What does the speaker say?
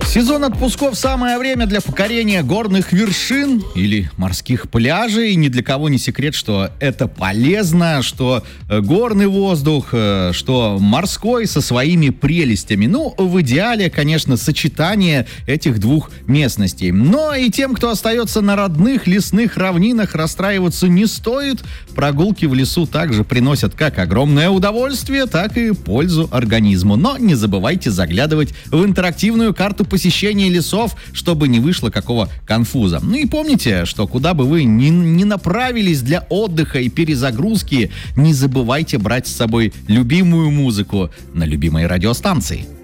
Сезон отпусков – самое время для покорения горных вершин или морских пляжей. И ни для кого не секрет, что это полезно, что горный воздух, что морской со своими прелестями. Ну, в идеале, конечно, сочетание этих двух местностей. Но и тем, кто остается на родных лесных равнинах, расстраиваться не стоит. Прогулки в лесу также приносят как огромное удовольствие, так и пользу организму. Но не забывайте заглядывать в интерактивную карту посещения лесов, чтобы не вышло какого конфуза. Ну и помните, что куда бы вы ни направились для отдыха и перезагрузки, не забывайте брать с собой любимую музыку на любимой радиостанции.